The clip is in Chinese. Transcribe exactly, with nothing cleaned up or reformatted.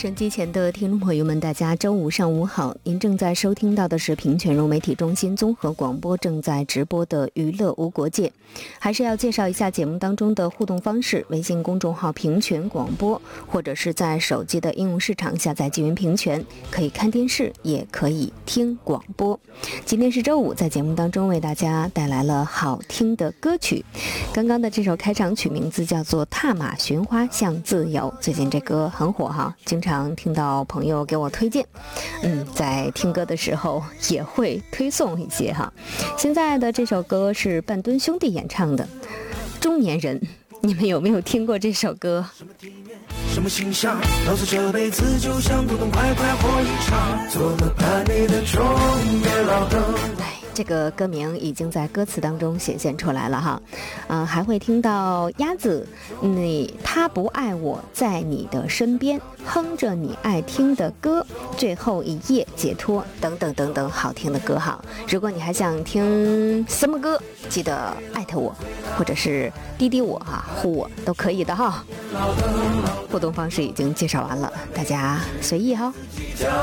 收机前的听众朋友们，大家周五上午好！您正在收听到的是平泉融媒体中心综合广播正在直播的娱乐无国界。还是要介绍一下节目当中的互动方式：微信公众号平泉广播，或者是在手机的应用市场下载纪云平泉，可以看电视，也可以听广播。今天是周五，在节目当中为大家带来了好听的歌曲。刚刚的这首开场曲名字叫做《踏马寻花向自由》，最近这歌很火哈，经常听到朋友给我推荐，嗯，在听歌的时候也会推送一些哈。现在的这首歌是半吨兄弟演唱的《中年人》，你们有没有听过这首歌？ 什么形象？老子这辈子就想痛痛快快活一场，做个叛逆的中年老头。 这个歌名已经在歌词当中显现出来了哈，呃，还会听到鸭子，你他不爱我，在你的身边，哼着你爱听的歌，最后一夜解脱，等等等等，好听的歌哈。如果你还想听什么歌，记得艾特我，或者是滴滴我哈，呼我都可以的哈。互动方式已经介绍完了，大家随意哈。